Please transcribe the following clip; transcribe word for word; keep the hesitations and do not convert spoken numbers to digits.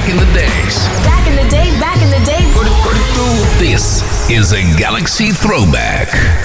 back in the days. Back in the day, back in the day. This is a Galaxy Throwback.